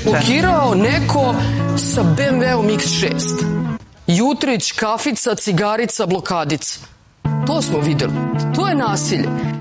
Blokirao neko sa BMW-om X6. Jutrić, kafica, cigarica, blokadica. To smo videli. To je nasilje.